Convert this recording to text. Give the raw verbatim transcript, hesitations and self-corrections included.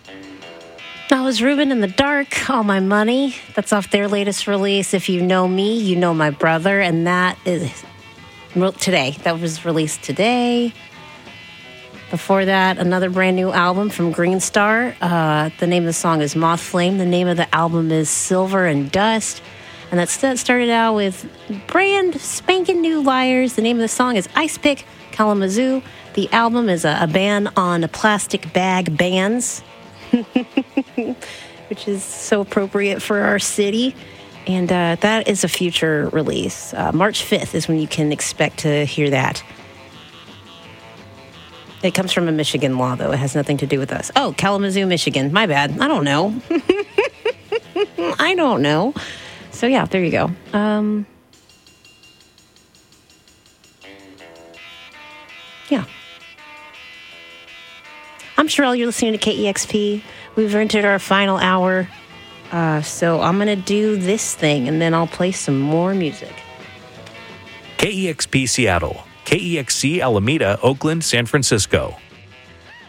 That was Ruben in the Dark, All My Money. That's off their latest release. If you know me, you know my brother. And that is today. That was released today. Before that, another brand new album from Green Star. Uh, the name of the song is Moth Flame. The name of the album is Silver and Dust. And that's, that started out with brand spanking new Liars. The name of the song is Ice Pick Kalamazoo. The album is a, a ban on plastic bag bans. Which is so appropriate for our city. And uh, that is a future release. Uh, March fifth is when you can expect to hear that. It comes from a Michigan law, though. It has nothing to do with us. Oh, Kalamazoo, Michigan. My bad. I don't know. I don't know. So, yeah, there you go. Um, yeah. I'm Sherelle. You're listening to K E X P. We've entered our final hour. Uh, so I'm going to do this thing, and then I'll play some more music. K E X P Seattle. K E X C Alameda, Oakland, San Francisco.